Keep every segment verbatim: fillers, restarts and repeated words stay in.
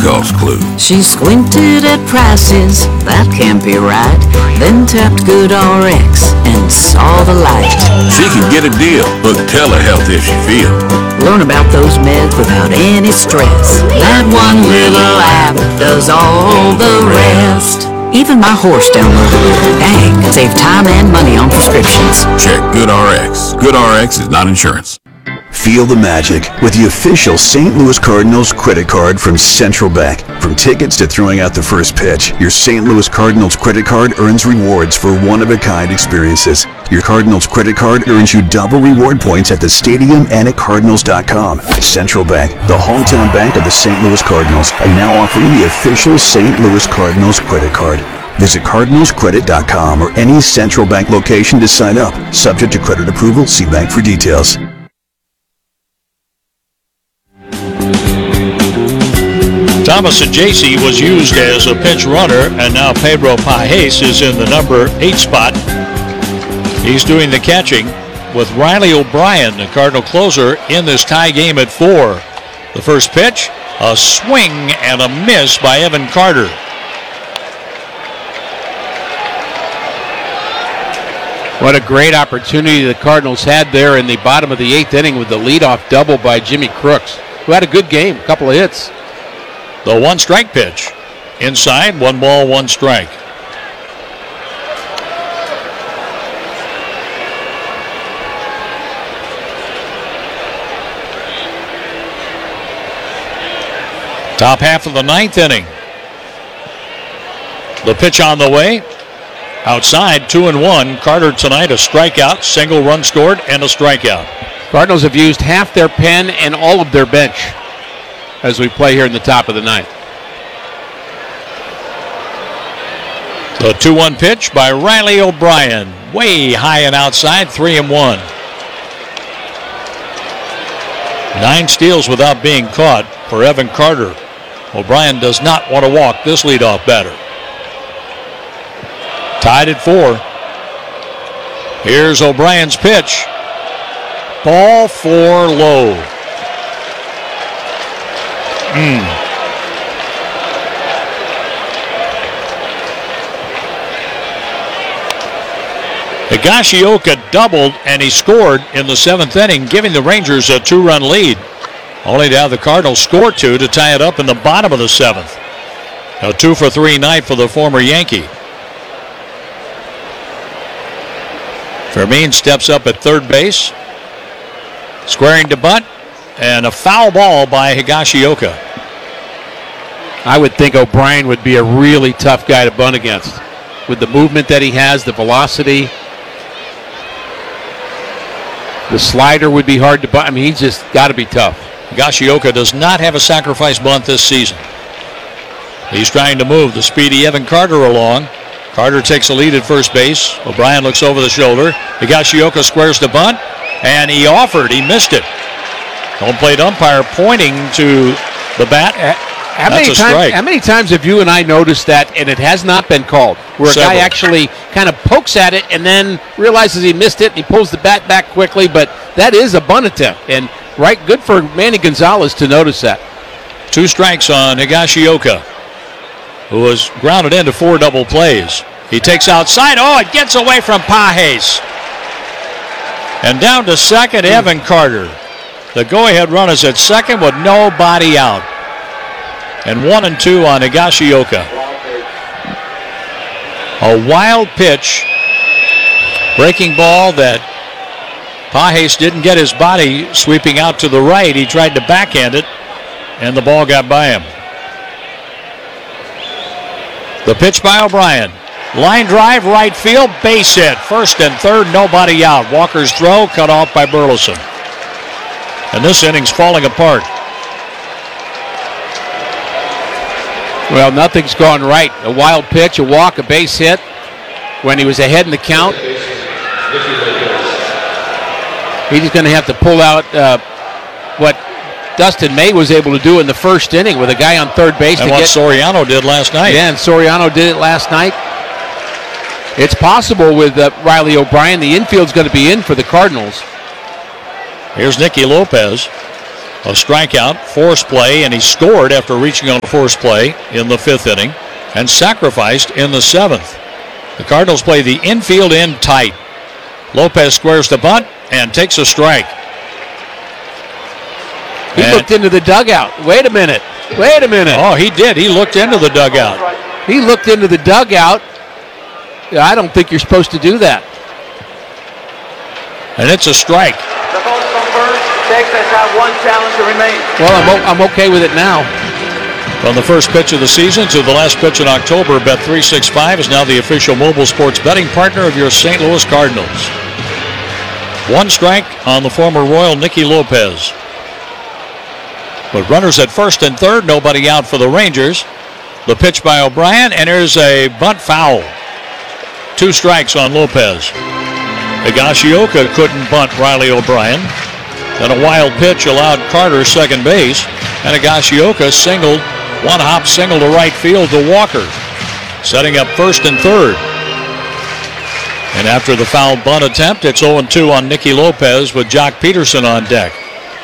calls Clue. She squinted at prices, that can't be right. Then tapped GoodRx and saw the light. She can get a deal. Look, telehealth if she feels. Learn about those meds without any stress. That one little app does all the rest. Even my horse downloaded it. Dang, save time and money on prescriptions. Check GoodRx. GoodRx is not insurance. Feel the magic with the official Saint Louis Cardinals credit card from Central Bank. From tickets to throwing out the first pitch, your Saint Louis Cardinals credit card earns rewards for one-of-a-kind experiences. Your Cardinals credit card earns you double reward points at the stadium and at Cardinals dot com. Central Bank, the hometown bank of the Saint Louis Cardinals, are now offering the official Saint Louis Cardinals credit card. Visit Cardinals Credit dot com or any Central Bank location to sign up. Subject to credit approval, see bank for details. Thomas Ajayci was used as a pinch runner, and now Pedro Pajes is in the number eight spot. He's doing the catching with Riley O'Brien, the Cardinal closer, in this tie game at four. The first pitch, a swing and a miss by Evan Carter. What a great opportunity the Cardinals had there in the bottom of the eighth inning with the leadoff double by Jimmy Crooks, who had a good game, a couple of hits. The one strike pitch. Inside, one ball, one strike. Top half of the ninth inning. The pitch on the way. Outside, two and one. Carter tonight, a strikeout, single run scored, and a strikeout. Cardinals have used half their pen and all of their bench as we play here in the top of the ninth. The two one pitch by Riley O'Brien. Way high and outside, three and one. Nine steals without being caught for Evan Carter. O'Brien does not want to walk this leadoff batter. Tied at four. Here's O'Brien's pitch. Ball four low. Mm. Higashioka doubled and he scored in the seventh inning, giving the Rangers a two-run lead. Only to have the Cardinals score two to tie it up in the bottom of the seventh. A two for three night for the former Yankee. Fermin steps up at third base, squaring to bunt, and a foul ball by Higashioka. I would think O'Brien would be a really tough guy to bunt against. With the movement that he has, the velocity, the slider would be hard to bunt. I mean, he's just got to be tough. Higashioka does not have a sacrifice bunt this season. He's trying to move the speedy Evan Carter along. Carter takes a lead at first base. O'Brien looks over the shoulder. Higashioka squares the bunt, and he offered. He missed it. Home plate umpire pointing to the bat. How That's many, a time, strike. how many times have you and I noticed that, and it has not been called, where a Several. guy actually kind of pokes at it and then realizes he missed it, and he pulls the bat back quickly, but that is a bunt attempt, and right, good for Manny Gonzalez to notice that. Two strikes on Higashioka, who was grounded into four double plays. He takes outside. Oh, it gets away from Pajes. And down to second, Evan Carter. The go-ahead run is at second with nobody out. And one and two on Higashioka. A wild pitch. Breaking ball that Pajes didn't get his body sweeping out to the right. He tried to backhand it, and the ball got by him. The pitch by O'Brien. Line drive, right field, base hit. First and third, nobody out. Walker's throw cut off by Burleson. And this inning's falling apart. Well, nothing's gone right. A wild pitch, a walk, a base hit when he was ahead in the count. He's going to have to pull out uh, what Dustin May was able to do in the first inning with a guy on third base. And to what get, Soriano did last night. Yeah, and Soriano did it last night. It's possible with uh, Riley O'Brien. The infield's going to be in for the Cardinals. Here's Nicky Lopez. A strikeout, force play, and he scored after reaching on a force play in the fifth inning and sacrificed in the seventh. The Cardinals play the infield in tight. Lopez squares the bunt and takes a strike. He and looked into the dugout. Wait a minute. Wait a minute. Oh, he did. He looked into the dugout. He looked into the dugout. I don't think you're supposed to do that. And it's a strike. The vote from first. Texas have one challenge to remain. Well, I'm, o- I'm okay with it now. From the first pitch of the season to the last pitch in October, Bet three sixty-five is now the official mobile sports betting partner of your Saint Louis Cardinals. One strike on the former Royal Nicky Lopez. With runners at first and third, nobody out for the Rangers. The pitch by O'Brien, and there's a bunt foul. Two strikes on Lopez. Higashioka couldn't bunt Riley O'Brien. Then a wild pitch allowed Carter second base, and Higashioka singled, one hop single to right field to Walker, setting up first and third. And after the foul bunt attempt, it's oh and two on Nicky Lopez with Jock Peterson on deck.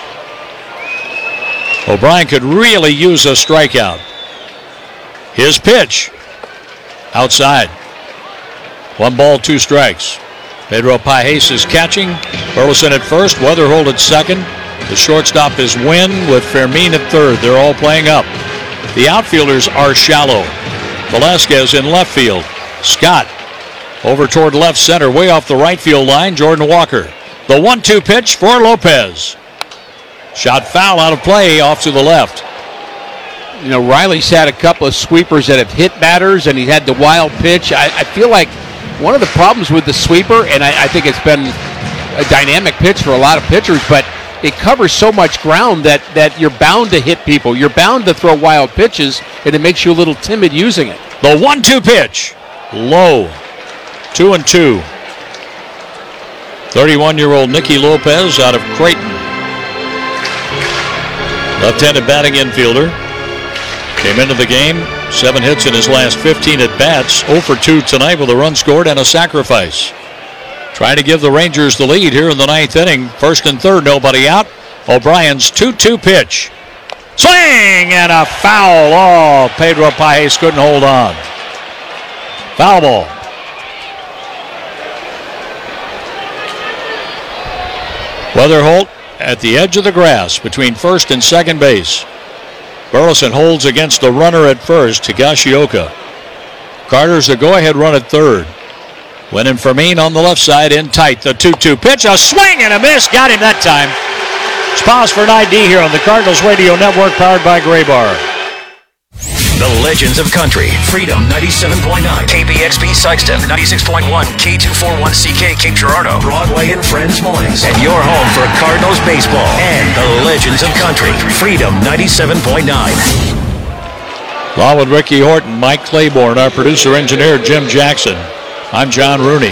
O'Brien could really use a strikeout. His pitch, outside. One ball, two strikes. Pedro Pajes is catching. Burleson at first, Weatherholt at second. The shortstop is Wynn with Fermin at third. They're all playing up. The outfielders are shallow. Velasquez in left field. Scott over toward left center, way off the right field line. Jordan Walker. The one two pitch for Lopez. Shot foul out of play off to the left. You know, Riley's had a couple of sweepers that have hit batters, and he had the wild pitch. I, I feel like one of the problems with the sweeper, and I, I think it's been a dynamic pitch for a lot of pitchers, but it covers so much ground that, that you're bound to hit people. You're bound to throw wild pitches, and it makes you a little timid using it. The one two pitch. Low. Two and two. thirty-one-year-old Nicky Lopez out of Creighton. Left-handed batting infielder. Came into the game, seven hits in his last fifteen at-bats. oh for two tonight with a run scored and a sacrifice. Trying to give the Rangers the lead here in the ninth inning. First and third, nobody out. O'Brien's two two pitch. Swing and a foul. Oh, Pedro Pajes couldn't hold on. Foul ball. Weatherholt at the edge of the grass between first and second base. Burleson holds against the runner at first, Higashioka. Carter's the go-ahead run at third. Wynn and Fermin on the left side in tight. The two two pitch, a swing and a miss. Got him that time. It's Paz for an I D here on the Cardinals Radio Network, powered by Graybar. The Legends of Country, Freedom ninety-seven point nine, K B X B Sykeston, ninety-six point one, K two forty-one C K Cape Girardeau, Broadway and Friends Mornings, and your home for Cardinals baseball and the Legends of Country, Freedom ninety-seven point nine. Along with Ricky Horton, Mike Claiborne, our producer engineer Jim Jackson. I'm John Rooney.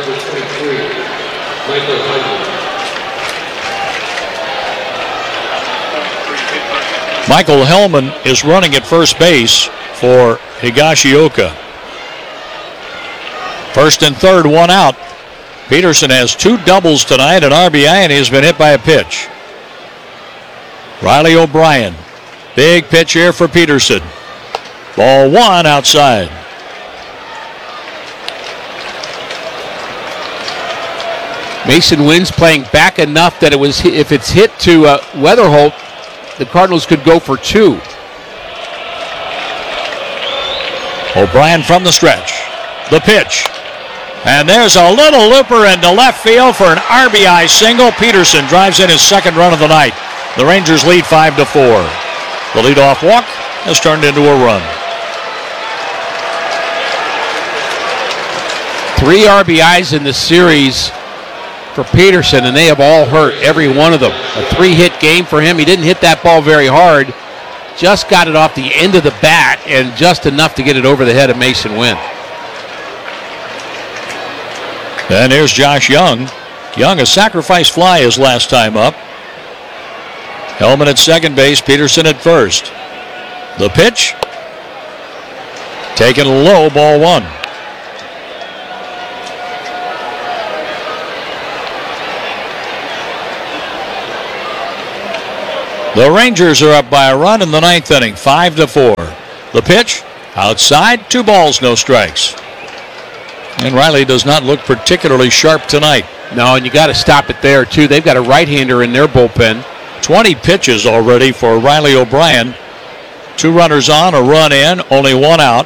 Michael Hellman is running at first base for Higashioka. First and third, one out. Peterson has two doubles tonight, an R B I, and he has been hit by a pitch. Riley O'Brien. Big pitch here for Peterson. Ball one outside. Mason Wynn's playing back enough that it was, if it's hit to uh, Weatherholt, the Cardinals could go for two. O'Brien from the stretch. The pitch. And there's a little looper into left field for an R B I single. Peterson drives in his second run of the night. The Rangers lead five to four. The leadoff walk has turned into a run. Three R B Is in the series for Peterson, and they have all hurt, every one of them. A three-hit game for him. He didn't hit that ball very hard. Just got it off the end of the bat, and just enough to get it over the head of Mason Wynn. And here's Josh Young. Young, a sacrifice fly his last time up. Hellman at second base, Peterson at first. The pitch. Taken low, ball one. The Rangers are up by a run in the ninth inning, five to four. The pitch, outside, two balls, no strikes. And Riley does not look particularly sharp tonight. No, and you got to stop it there, too. They've got a right-hander in their bullpen. twenty pitches already for Riley O'Brien. Two runners on, a run in, only one out.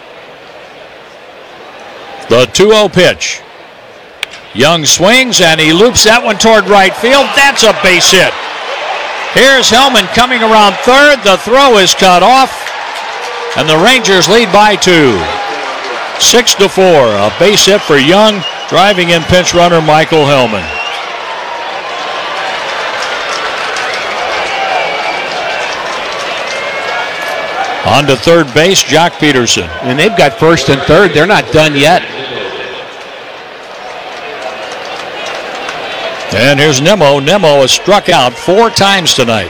The two oh pitch. Young swings, and he loops that one toward right field. That's a base hit. Here's Hellman coming around third. The throw is cut off, and the Rangers lead by two. Six to four. A base hit for Young, driving in pinch runner Michael Hellman. On to third base, Jock Peterson. And they've got first and third. They're not done yet. And here's Nimmo. Nimmo has struck out four times tonight.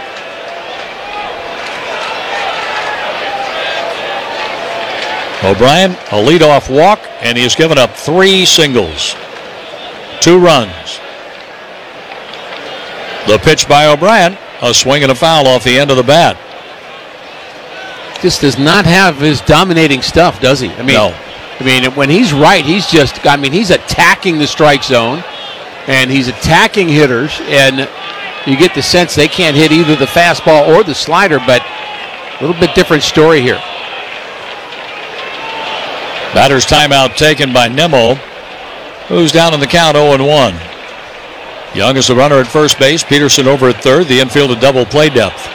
O'Brien, a leadoff walk, and he has given up three singles. Two runs. The pitch by O'Brien, a swing and a foul off the end of the bat. Just does not have his dominating stuff, does he? I mean, no. I mean, when he's right, he's just, I mean, he's attacking the strike zone, and he's attacking hitters, and you get the sense they can't hit either the fastball or the slider, but a little bit different story here. Batter's timeout taken by Nimmo, who's down in the count oh and one. Young is the runner at first base, Peterson over at third, the infield at double play depth.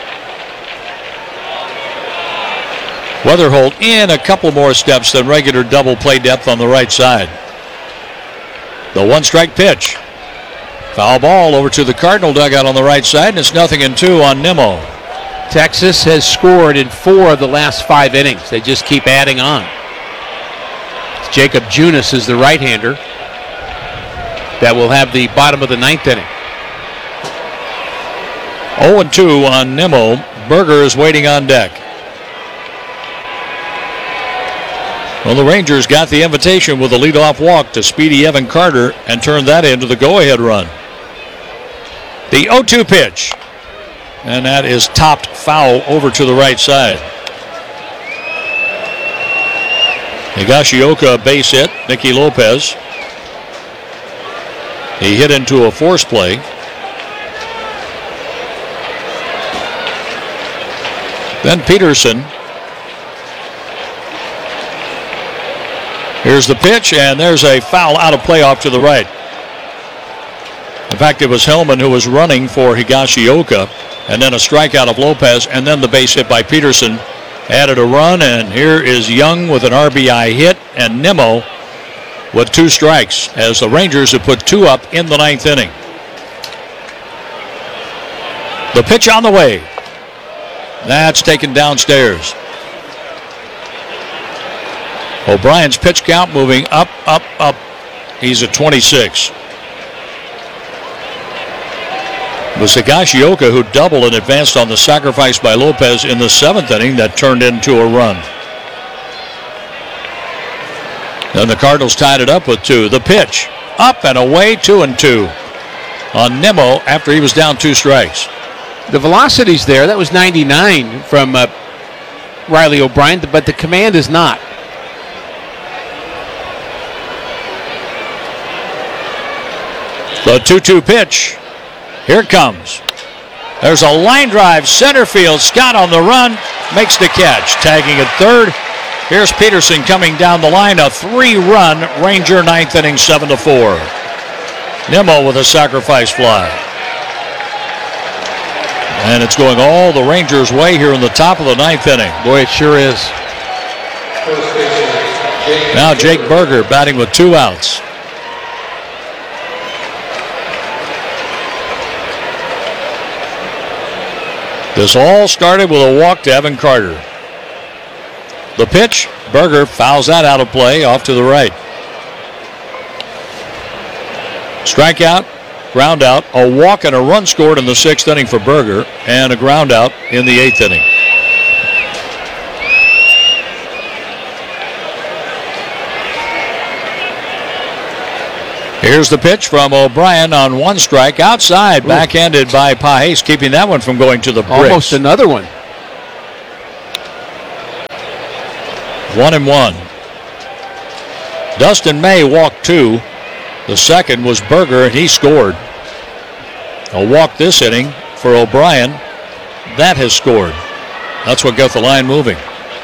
Weatherholt in a couple more steps than regular double play depth on the right side. The one strike pitch. Foul ball over to the Cardinal dugout on the right side, and it's nothing in two on Nimmo. Texas has scored in four of the last five innings. They just keep adding on. Jacob Junis is the right-hander that will have the bottom of the ninth inning. oh and two on Nimmo. Berger is waiting on deck. Well, the Rangers got the invitation with a leadoff walk to speedy Evan Carter and turned that into the go-ahead run. The oh two pitch. And that is topped foul over to the right side. Higashioka a base hit. Nicky Lopez. He hit into a force play. Then Peterson. Here's the pitch, and there's a foul out of play off to the right. In fact, it was Hellman who was running for Higashioka, and then a strikeout of Lopez, and then the base hit by Peterson added a run, and here is Young with an R B I hit, and Nimmo with two strikes as the Rangers have put two up in the ninth inning. The pitch on the way. That's taken downstairs. O'Brien's pitch count moving up, up, up. He's at twenty-six. It was Higashioka who doubled and advanced on the sacrifice by Lopez in the seventh inning that turned into a run. Then the Cardinals tied it up with two. The pitch, up and away, two and two on Nimmo after he was down two strikes. The velocity's there. That was ninety-nine from uh, Riley O'Brien, but the command is not. The two two pitch. Here it comes. There's a line drive, center field. Scott on the run, makes the catch. Tagging at third. Here's Peterson coming down the line. A three-run Ranger ninth inning, seven to four. Nimmo with a sacrifice fly. And it's going all the Rangers' way here in the top of the ninth inning. Boy, it sure is. Now Jake Berger batting with two outs. This all started with a walk to Evan Carter. The pitch, Berger fouls that out of play off to the right. Strikeout, ground out, a walk and a run scored in the sixth inning for Berger, and a ground out in the eighth inning. Here's the pitch from O'Brien on one strike. Outside, backhanded by Pajes, keeping that one from going to the bricks. Almost another one. One and one. Dustin May walked two. The second was Berger, and he scored. A walk this inning for O'Brien. That has scored. That's what got the line moving.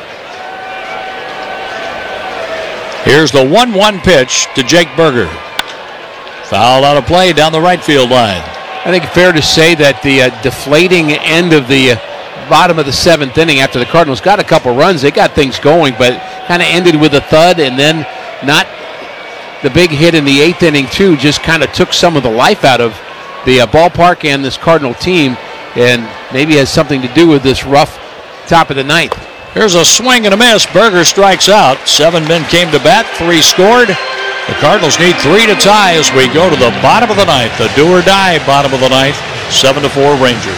Here's the one one pitch to Jake Berger. Foul out of play down the right field line. I think it's fair to say that the uh, deflating end of the uh, bottom of the seventh inning after the Cardinals got a couple runs, they got things going, but kind of ended with a thud, and then not the big hit in the eighth inning too just kind of took some of the life out of the uh, ballpark and this Cardinal team, and maybe has something to do with this rough top of the ninth. Here's a swing and a miss. Berger strikes out. Seven men came to bat. Three scored. The Cardinals need three to tie as we go to the bottom of the ninth. The do or die bottom of the ninth. Seven to four Rangers.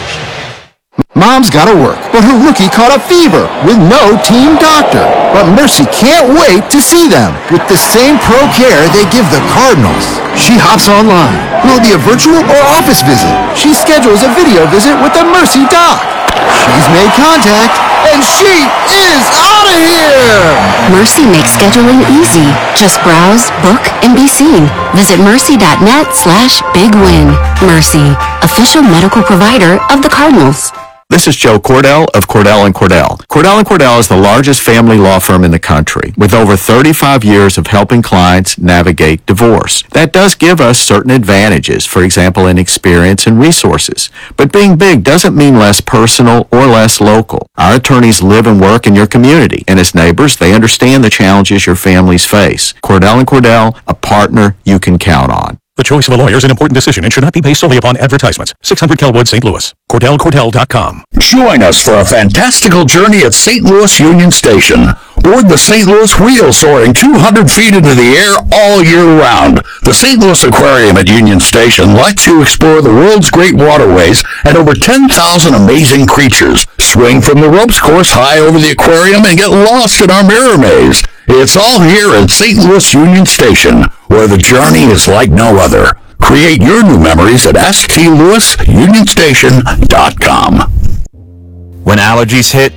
Mom's got to work, but her rookie caught a fever with no team doctor. But Mercy can't wait to see them with the same pro care they give the Cardinals. She hops online. Will it be a virtual or office visit? She schedules a video visit with the Mercy doc. She's made contact, and she is out of here! Mercy makes scheduling easy. Just browse, book, and be seen. Visit mercy.net slash big win. Mercy, official medical provider of the Cardinals. This is Joe Cordell of Cordell and Cordell. Cordell and Cordell is the largest family law firm in the country with over thirty-five years of helping clients navigate divorce. That does give us certain advantages, for example, in experience and resources. But being big doesn't mean less personal or less local. Our attorneys live and work in your community, and as neighbors, they understand the challenges your families face. Cordell and Cordell, a partner you can count on. The choice of a lawyer is an important decision and should not be based solely upon advertisements. six hundred Kelwood, Saint Louis. Cordell Cordell dot com. Join us for a fantastical journey at Saint Louis Union Station. Board the Saint Louis Wheel soaring two hundred feet into the air all year round. The Saint Louis Aquarium at Union Station lets you explore the world's great waterways and over ten thousand amazing creatures. Swing from the ropes course high over the aquarium and get lost in our mirror maze. It's all here at Saint Louis Union Station, where the journey is like no other. Create your new memories at s t louis union station dot com. When allergies hit,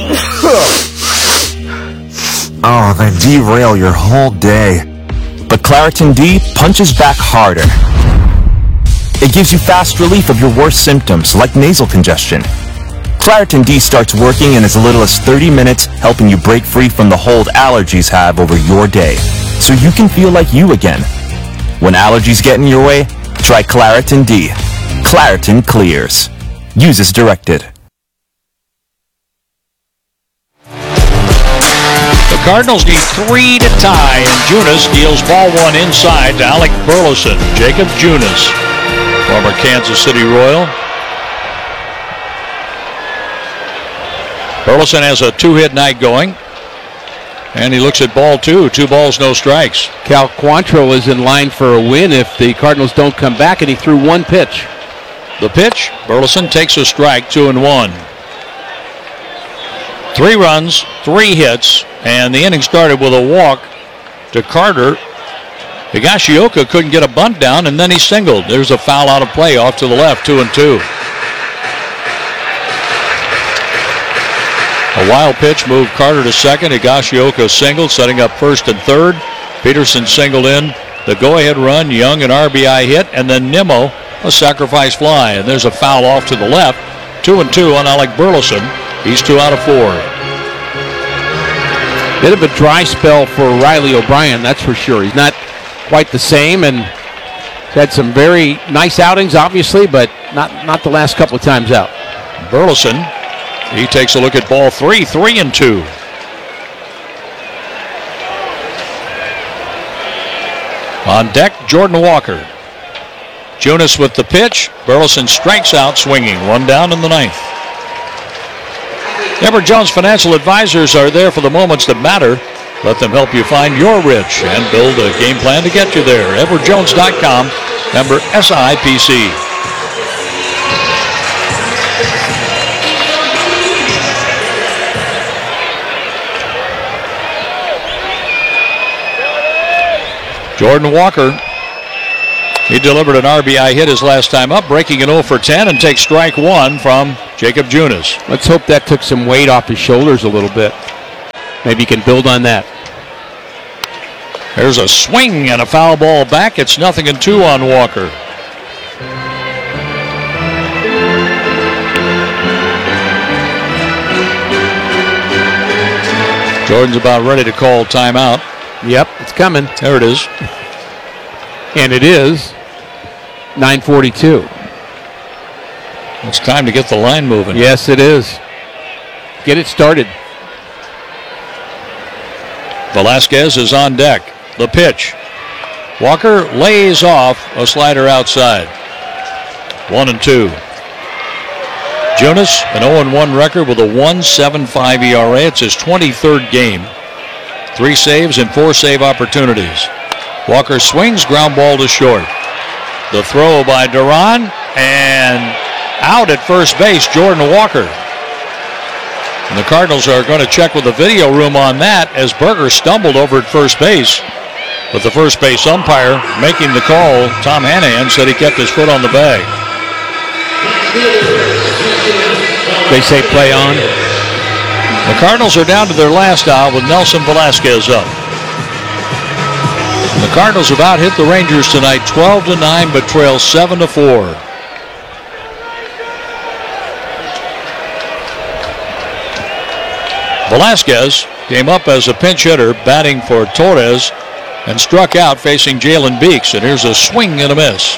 oh, they derail your whole day. But Claritin D punches back harder. It gives you fast relief of your worst symptoms, like nasal congestion. Claritin D starts working in as little as thirty minutes, helping you break free from the hold allergies have over your day, so you can feel like you again. When allergies get in your way, try Claritin D. Claritin clears. Use as directed. The Cardinals need three to tie, and Junis deals ball one inside to Alec Burleson. Jacob Junis, former Kansas City Royal. Burleson has a two-hit night going, and he looks at ball two. Two balls, no strikes. Cal Quantrill is in line for a win if the Cardinals don't come back, and he threw one pitch. The pitch, Burleson takes a strike, two and one. Three runs, three hits, and the inning started with a walk to Carter. Higashioka couldn't get a bunt down, and then he singled. There's a foul out of play off to the left, two and two. A wild pitch moved Carter to second. Higashioka singled, setting up first and third. Peterson singled in the go-ahead run. Young an R B I hit, and then Nimmo a sacrifice fly. And there's a foul off to the left. Two and two on Alec Burleson. He's two out of four. Bit of a dry spell for Riley O'Brien, that's for sure. He's not quite the same, and he's had some very nice outings, obviously, but not, not the last couple of times out. Burleson, he takes a look at ball three, three and two. On deck, Jordan Walker. Junis with the pitch. Burleson strikes out swinging. One down in the ninth. Edward Jones Financial Advisors are there for the moments that matter. Let them help you find your rich and build a game plan to get you there. Edward Jones dot com, member S I P C. Jordan Walker He delivered an R B I hit his last time up, breaking an oh for ten, and takes strike one from Jacob Junis. Let's hope that took some weight off his shoulders a little bit. Maybe he can build on that. There's a swing and a foul ball back. It's nothing and two on Walker. Jordan's about ready to call timeout. Yep, it's coming. There it is. And it is nine forty-two. It's time to get the line moving. Yes, it is. Get it started. Velasquez is on deck. The pitch. Walker lays off a slider outside. One and two. Junis, an oh and one record with a one point seven five E R A. It's his twenty-third game. Three saves and four save opportunities. Walker swings, ground ball to short. The throw by Duran, and out at first base, Jordan Walker. And the Cardinals are going to check with the video room on that as Berger stumbled over at first base. But the first base umpire making the call, Tom Hanahan, said he kept his foot on the bag. They say play on. The Cardinals are down to their last out with Nelson Velasquez up. And the Cardinals have out hit the Rangers tonight twelve to nine, but trail seven to four. Velasquez came up as a pinch hitter, batting for Torres, and struck out facing Jalen Beeks. And here's a swing and a miss.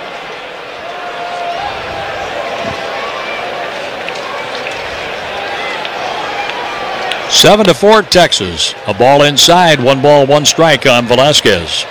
Seven to four, Texas. A ball inside, one ball, one strike on Velasquez.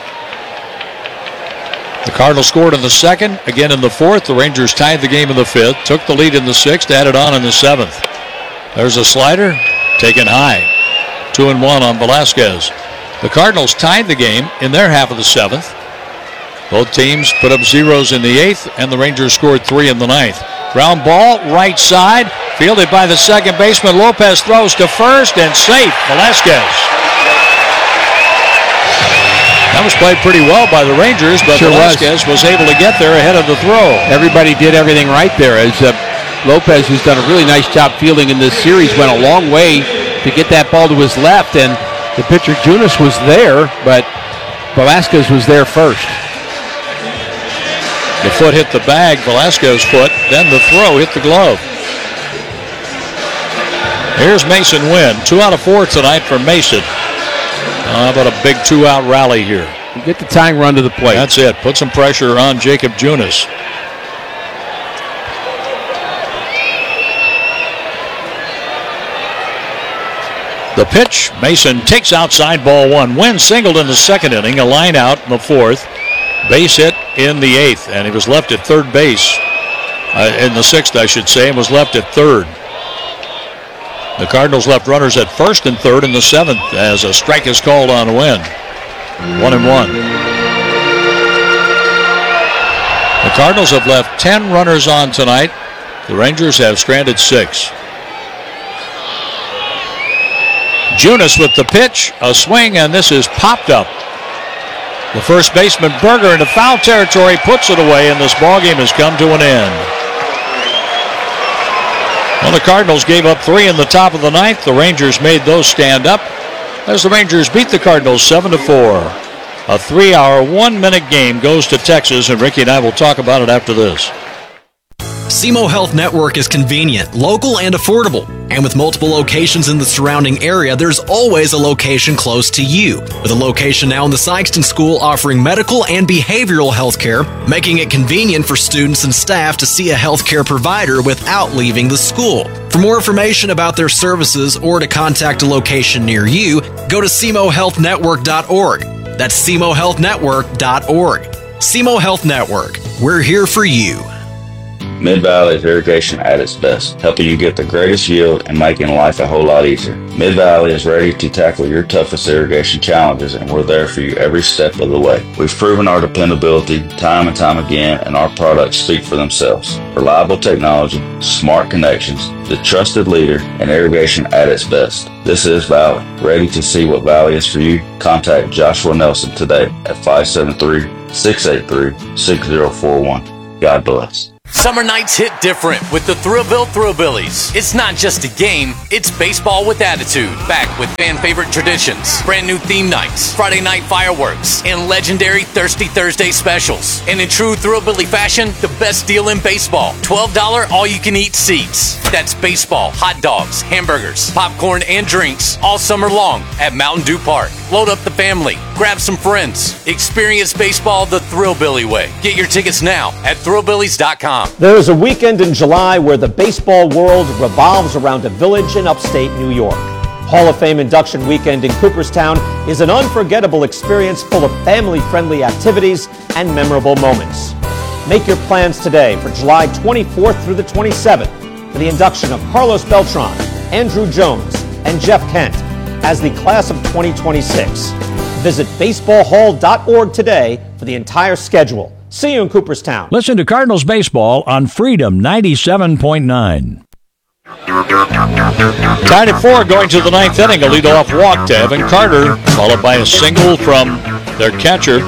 The Cardinals scored in the second, again in the fourth. The Rangers tied the game in the fifth, took the lead in the sixth, added on in the seventh. There's a slider, taken high. Two and one on Velasquez. The Cardinals tied the game in their half of the seventh. Both teams put up zeros in the eighth, and the Rangers scored three in the ninth. Ground ball, right side, fielded by the second baseman. Lopez throws to first, and safe. Velasquez. That was played pretty well by the Rangers, but sure Velasquez was. was able to get there ahead of the throw. Everybody did everything right there, as uh, Lopez, who's done a really nice job fielding in this series, went a long way to get that ball to his left, and the pitcher Junis was there, but Velasquez was there first. The foot hit the bag, Velasquez's foot, then the throw hit the glove. Here's Mason Wynn. Two out of four tonight for Mason. Uh, how about a big two-out rally here? Get the tying run to the plate. That's it. Put some pressure on Jacob Junis. The pitch, Mason takes outside, ball one. Wynn singled in the second inning, a line out in the fourth. Base hit in the eighth, and he was left at third base. Uh, in the sixth, I should say, and was left at third. The Cardinals left runners at first and third in the seventh as a strike is called on Wynn. One and one. The Cardinals have left ten runners on tonight. The Rangers have stranded six. Junis with the pitch, a swing, and this is popped up. The first baseman, Berger, into foul territory, puts it away, and this ballgame has come to an end. Well, the Cardinals gave up three in the top of the ninth. The Rangers made those stand up as the Rangers beat the Cardinals seven to four. A three-hour, one-minute game goes to Texas, and Ricky and I will talk about it after this. S E M O Health Network is convenient, local, and affordable. And with multiple locations in the surrounding area, there's always a location close to you. With a location now in the Sykeston School offering medical and behavioral health care, making it convenient for students and staff to see a healthcare provider without leaving the school. For more information about their services or to contact a location near you, go to S E M O health network dot org. That's S E M O health network dot org. S E M O Health Network. We're here for you. Mid-Valley is irrigation at its best, helping you get the greatest yield and making life a whole lot easier. Mid-Valley is ready to tackle your toughest irrigation challenges, and we're there for you every step of the way. We've proven our dependability time and time again, and our products speak for themselves. Reliable technology, smart connections, the trusted leader, and irrigation at its best. This is Valley. Ready to see what Valley is for you? Contact Joshua Nelson today at five seven three, six eight three, six zero four one. God bless. Summer nights hit different with the Thrillville Thrillbillies. It's not just a game, it's baseball with attitude. Back with fan favorite traditions, brand new theme nights, Friday night fireworks, and legendary Thirsty Thursday specials. And in true Thrillbilly fashion, the best deal in baseball. twelve dollars all-you-can-eat seats. That's baseball, hot dogs, hamburgers, popcorn, and drinks all summer long at Mountain Dew Park. Load up the family, grab some friends. Experience baseball the Thrillbilly way. Get your tickets now at thrillbillies dot com. There's a weekend in July where the baseball world revolves around a village in upstate New York. Hall of Fame induction weekend in Cooperstown is an unforgettable experience full of family-friendly activities and memorable moments. Make your plans today for July twenty-fourth through the twenty-seventh for the induction of Carlos Beltran, Andrew Jones, and Jeff Kent as the class of twenty twenty-six. Visit baseball hall dot org today for the entire schedule. See you in Cooperstown. Listen to Cardinals baseball on Freedom ninety-seven point nine. Tied at four going to the ninth inning. A leadoff walk to Evan Carter, followed by a single from their catcher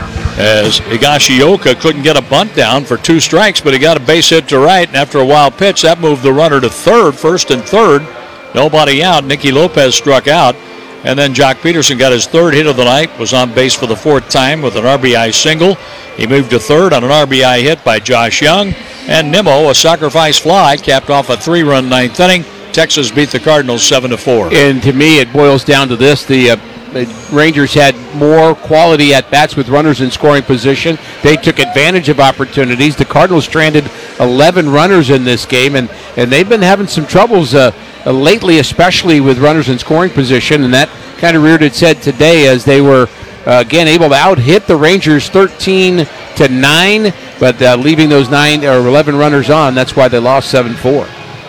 as Higashioka couldn't get a bunt down for two strikes, but he got a base hit to right, and after a wild pitch, that moved the runner to third, first and third. Nobody out. Nicky Lopez struck out. And then Jock Peterson got his third hit of the night, was on base for the fourth time with an R B I single. He moved to third on an R B I hit by Josh Young. And Nimmo, a sacrifice fly, capped off a three-run ninth inning. Texas beat the Cardinals seven to four. And to me, it boils down to this. The uh, Rangers had more quality at-bats with runners in scoring position. They took advantage of opportunities. The Cardinals stranded eleven runners in this game, and, and they've been having some troubles uh, uh, lately, especially with runners in scoring position, and that kind of reared its head today as they were, uh, again, able to out-hit the Rangers thirteen to nine, but uh, leaving those nine or eleven runners on. That's why they lost seven four.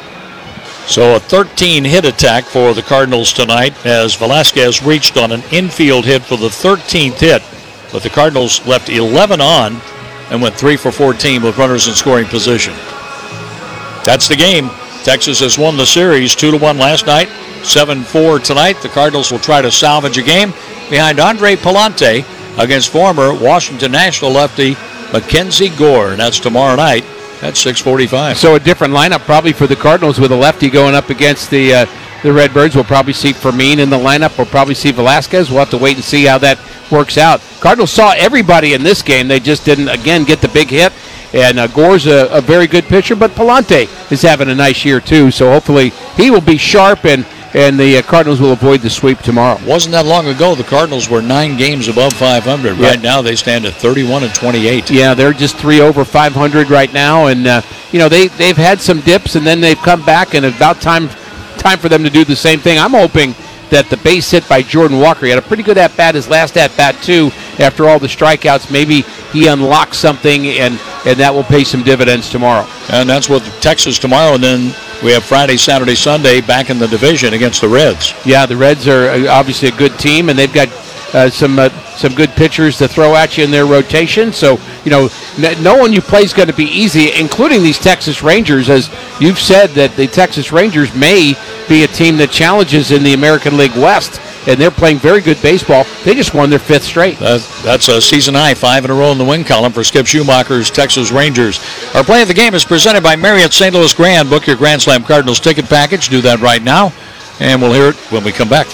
So a thirteen-hit attack for the Cardinals tonight as Velasquez reached on an infield hit for the thirteenth hit. But the Cardinals left eleven on and went three for fourteen with runners in scoring position. That's the game. Texas has won the series two to one last night, seven four tonight. The Cardinals will try to salvage a game behind Andre Palante against former Washington National lefty Mackenzie Gore. And that's tomorrow night. That's six forty-five. So a different lineup probably for the Cardinals with a lefty going up against the uh, the Redbirds. We'll probably see Fermin in the lineup. We'll probably see Velasquez. We'll have to wait and see how that works out. Cardinals saw everybody in this game. They just didn't, again, get the big hit. And uh, Gore's a, a very good pitcher, but Palante is having a nice year too. So hopefully he will be sharp and and the uh, Cardinals will avoid the sweep tomorrow. Wasn't that long ago the Cardinals were nine games above five hundred. Yeah. Right now they stand at thirty-one and twenty-eight. Yeah, they're just three over five hundred right now, and uh, you know they they've had some dips and then they've come back, and it's about time time for them to do the same thing. I'm hoping that the base hit by Jordan Walker, he had a pretty good at bat his last at bat too. After all the strikeouts, maybe he unlocks something, and and that will pay some dividends tomorrow. And that's with Texas tomorrow, and then we have Friday, Saturday, Sunday back in the division against the Reds. Yeah, the Reds are obviously a good team, and they've got uh, some uh, some good pitchers to throw at you in their rotation. So, you know, n- no one you play is going to be easy, including these Texas Rangers. As you've said, that the Texas Rangers may be a team that challenges in the American League West, and they're playing very good baseball. They just won their fifth straight. That, that's a season high, five in a row in the win column for Skip Schumacher's Texas Rangers. Our play of the game is presented by Marriott Saint Louis Grand. Book your Grand Slam Cardinals ticket package. Do that right now, and we'll hear it when we come back.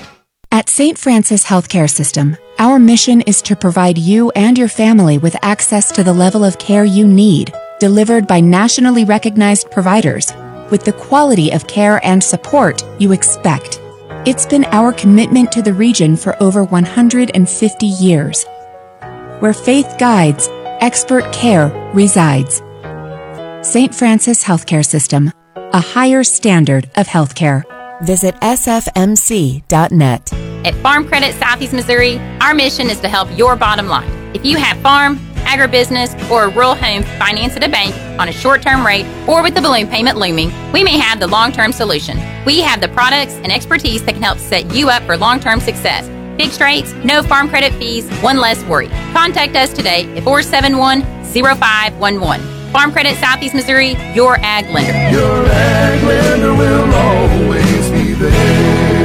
At Saint Francis Healthcare System, our mission is to provide you and your family with access to the level of care you need, delivered by nationally recognized providers, with the quality of care and support you expect. It's been our commitment to the region for over one hundred fifty years. Where faith guides, expert care resides. Saint Francis Healthcare System, a higher standard of healthcare. Visit S F M C dot net. At Farm Credit Southeast Missouri, our mission is to help your bottom line. If you have farm, agribusiness, or a rural home financed at a bank on a short-term rate or with the balloon payment looming, we may have the long-term solution. We have the products and expertise that can help set you up for long-term success. Fixed rates, no farm credit fees, one less worry. Contact us today at four seven one, zero five one one. Farm Credit Southeast Missouri, your ag lender. Your ag lender will always be there.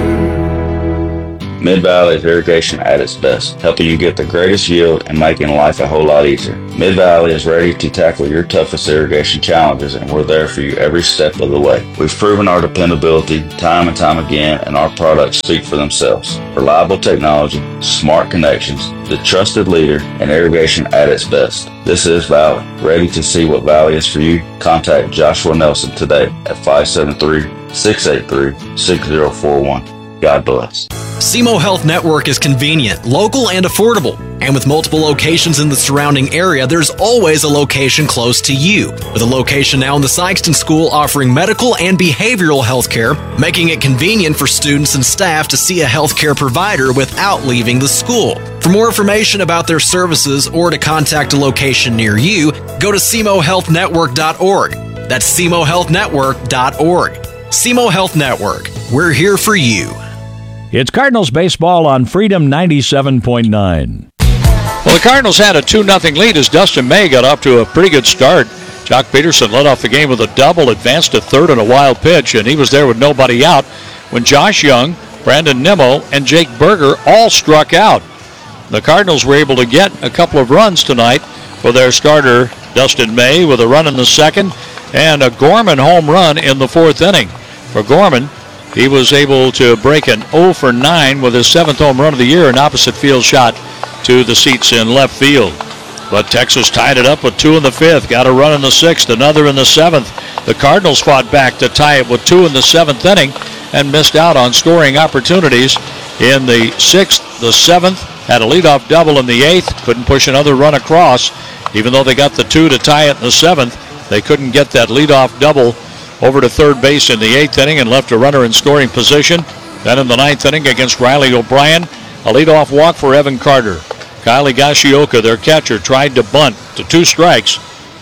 Mid-Valley's irrigation at its best, helping you get the greatest yield and making life a whole lot easier. Mid-Valley is ready to tackle your toughest irrigation challenges, and we're there for you every step of the way. We've proven our dependability time and time again, and our products speak for themselves. Reliable technology, smart connections, the trusted leader in irrigation at its best. This is Valley. Ready to see what Valley is for you? Contact Joshua Nelson today at five seven three, six eight three, six zero four one. God bless. S E M O Health Network is convenient, local, and affordable. And with multiple locations in the surrounding area, there's always a location close to you. With a location now in the Sykeston School offering medical and behavioral health care, making it convenient for students and staff to see a healthcare provider without leaving the school. For more information about their services or to contact a location near you, go to S E M O health network dot org. That's S E M O health network dot org. S E M O Health Network. We're here for you. It's Cardinals baseball on Freedom ninety-seven point nine. Well, the Cardinals had a two nothing lead as Dustin May got off to a pretty good start. Jock Peterson led off the game with a double, advanced to third on a wild pitch, and he was there with nobody out when Josh Young, Brandon Nimmo, and Jake Berger all struck out. The Cardinals were able to get a couple of runs tonight for their starter, Dustin May, with a run in the second and a Gorman home run in the fourth inning. For Gorman, he was able to break an oh for nine with his seventh home run of the year, an opposite field shot to the seats in left field. But Texas tied it up with two in the fifth, got a run in the sixth, another in the seventh. The Cardinals fought back to tie it with two in the seventh inning and missed out on scoring opportunities in the sixth, the seventh, had a leadoff double in the eighth, couldn't push another run across. Even though they got the two to tie it in the seventh, they couldn't get that leadoff double over to third base in the eighth inning and left a runner in scoring position. Then in the ninth inning against Riley O'Brien, a leadoff walk for Evan Carter. Kyle Higashioka, their catcher, tried to bunt to two strikes,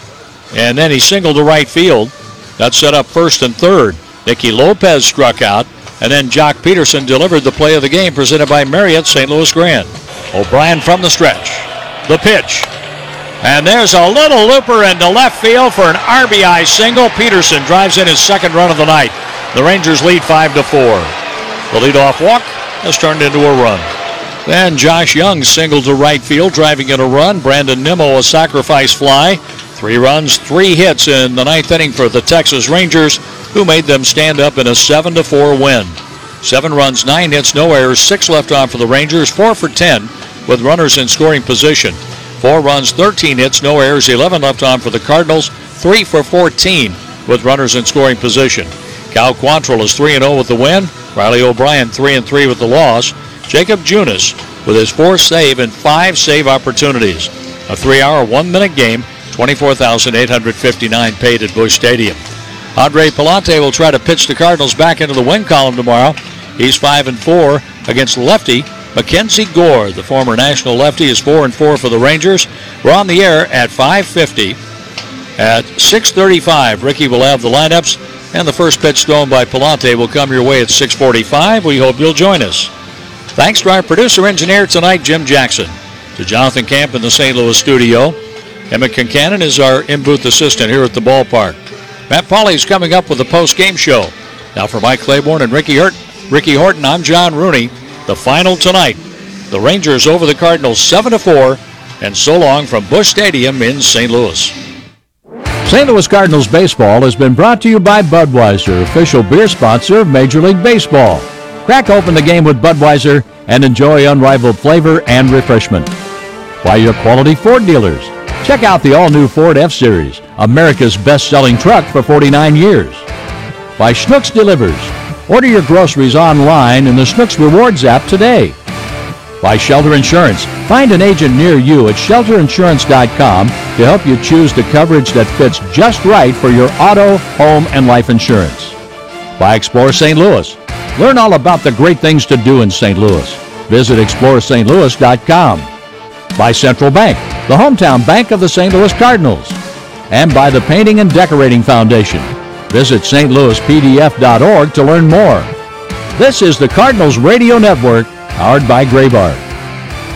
and then he singled to right field. That set up first and third. Nicky Lopez struck out, and then Jock Peterson delivered the play of the game presented by Marriott Saint Louis Grand. O'Brien from the stretch. The pitch. And there's a little looper into left field for an R B I single. Peterson drives in his second run of the night. The Rangers lead five to four. The leadoff walk has turned into a run. Then Josh Young singled to right field, driving in a run. Brandon Nimmo a sacrifice fly. Three runs, three hits in the ninth inning for the Texas Rangers, who made them stand up in a seven to four win. Seven runs, nine hits, no errors, six left on for the Rangers, four for ten with runners in scoring position. Four runs, thirteen hits, no errors, eleven left on for the Cardinals, three for fourteen with runners in scoring position. Cal Quantrill is three and oh with the win. Riley O'Brien three and three with the loss. Jacob Junis with his fourth save and five save opportunities. A three-hour, one-minute game, twenty-four thousand eight hundred fifty-nine paid at Busch Stadium. Andre Palante will try to pitch the Cardinals back into the win column tomorrow. He's five and four against lefty Mackenzie Gore. The former national lefty is four and four for the Rangers. We're on the air at five fifty. At six thirty-five, Ricky will have the lineups, and the first pitch thrown by Palante will come your way at six forty-five. We hope you'll join us. Thanks to our producer-engineer tonight, Jim Jackson. To Jonathan Camp in the Saint Louis studio. Emmett Concannon is our in-booth assistant here at the ballpark. Matt Pauley is coming up with the post-game show. Now for Mike Claiborne and Ricky, Hort- Ricky Horton, I'm John Rooney. The final tonight, the Rangers over the Cardinals seven to four, and so long from Busch Stadium in Saint Louis. Saint Louis Cardinals baseball has been brought to you by Budweiser, official beer sponsor of Major League Baseball. Crack open the game with Budweiser and enjoy unrivaled flavor and refreshment. By your quality Ford dealers. Check out the all-new Ford F-Series, America's best-selling truck for forty-nine years. By Schnucks Delivers. Order your groceries online in the Schnucks Rewards app today. By Shelter Insurance. Find an agent near you at shelter insurance dot com to help you choose the coverage that fits just right for your auto, home, and life insurance. By Explore Saint Louis. Learn all about the great things to do in Saint Louis. Visit explore st louis dot com. By Central Bank. the hometown bank of the Saint Louis Cardinals, and by the Painting and Decorating Foundation. Visit S T Louis P D F dot org to learn more. This is the Cardinals Radio Network, powered by Graybar.